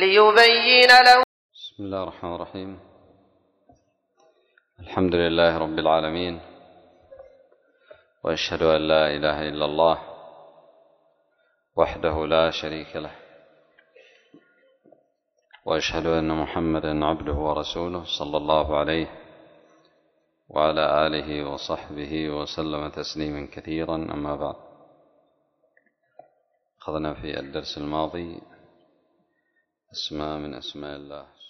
ليبين له. بسم الله الرحمن الرحيم. الحمد لله رب العالمين، وأشهد أن لا إله إلا الله وحده لا شريك له، وأشهد أن محمدا عبده ورسوله صلى الله عليه وعلى آله وصحبه وسلم تسليما كثيرا. أما بعد، أخذنا في الدرس الماضي اسماء من أسماء الله